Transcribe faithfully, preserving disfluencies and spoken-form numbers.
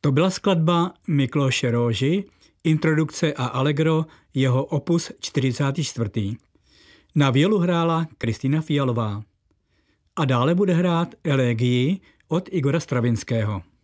To byla skladba Mikloše Róži, introdukce a allegro, jeho opus čtyřicátý čtvrtý. Na violu hrála Kristýna Fialová. A dále bude hrát elegii od Igora Stravinského.